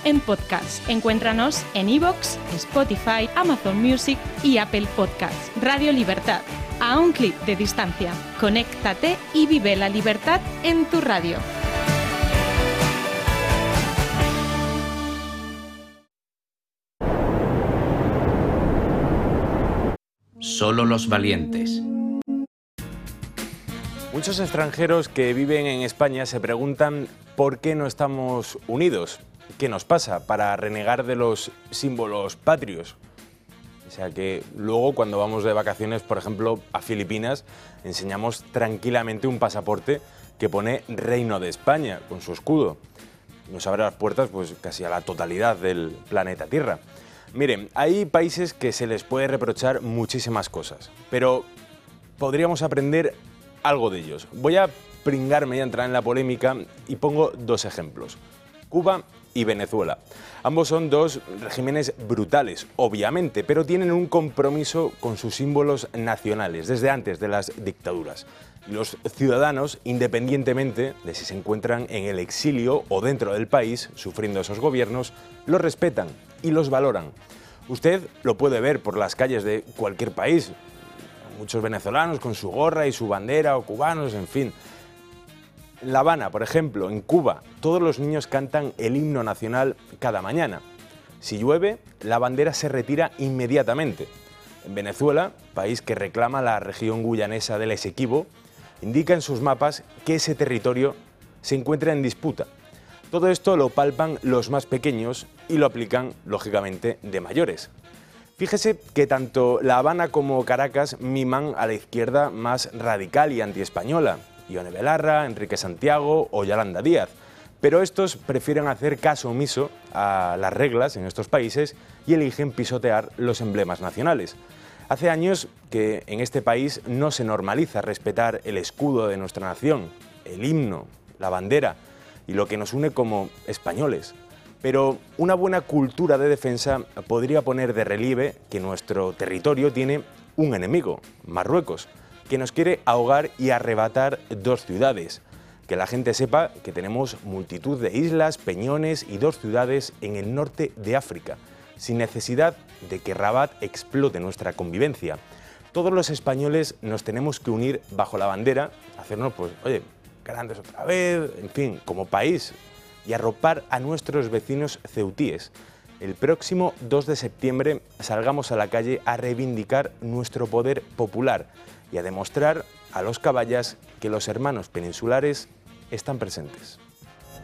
en podcast. Encuéntranos en iVoox, Spotify, Amazon Music y Apple Podcasts. Radio Libertad, a un clic de distancia. Conéctate y vive la libertad en tu radio. Solo los valientes. Muchos extranjeros que viven en España se preguntan por qué no estamos unidos. ¿Qué nos pasa para renegar de los símbolos patrios? O sea que luego cuando vamos de vacaciones, por ejemplo, a Filipinas, enseñamos tranquilamente un pasaporte que pone Reino de España con su escudo. Nos abre las puertas pues casi a la totalidad del planeta Tierra. Miren, hay países que se les puede reprochar muchísimas cosas, pero podríamos aprender algo de ellos. Voy a pringarme y a entrar en la polémica y pongo dos ejemplos: Cuba y Venezuela. Ambos son dos regímenes brutales, obviamente, pero tienen un compromiso con sus símbolos nacionales desde antes de las dictaduras. Y los ciudadanos, independientemente de si se encuentran en el exilio o dentro del país, sufriendo esos gobiernos, los respetan y los valoran. Usted lo puede ver por las calles de cualquier país. Muchos venezolanos con su gorra y su bandera, o cubanos, en fin. En La Habana, por ejemplo, en Cuba, todos los niños cantan el himno nacional cada mañana. Si llueve, la bandera se retira inmediatamente. En Venezuela, país que reclama la región guyanesa del Esequibo, indica en sus mapas que ese territorio se encuentra en disputa. Todo esto lo palpan los más pequeños y lo aplican, lógicamente, de mayores. Fíjese que tanto La Habana como Caracas miman a la izquierda más radical y antiespañola, Ione Belarra, Enrique Santiago o Yolanda Díaz, pero estos prefieren hacer caso omiso a las reglas en estos países y eligen pisotear los emblemas nacionales. Hace años que en este país no se normaliza respetar el escudo de nuestra nación, el himno, la bandera y lo que nos une como españoles. Pero una buena cultura de defensa podría poner de relieve que nuestro territorio tiene un enemigo, Marruecos, que nos quiere ahogar y arrebatar dos ciudades. Que la gente sepa que tenemos multitud de islas, peñones y dos ciudades en el norte de África, sin necesidad de que Rabat explote nuestra convivencia. Todos los españoles nos tenemos que unir bajo la bandera, hacernos, pues, oye, grandes otra vez, en fin, como país, y arropar a nuestros vecinos ceutíes. El próximo 2 de septiembre salgamos a la calle a reivindicar nuestro poder popular y a demostrar a los caballas que los hermanos peninsulares están presentes.